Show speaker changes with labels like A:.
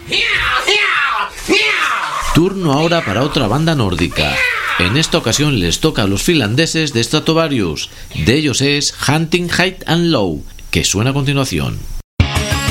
A: Turno ahora para otra banda nórdica. En esta ocasión les toca a los finlandeses de Stratovarius. De ellos es Hunting High and Low, que suena a continuación.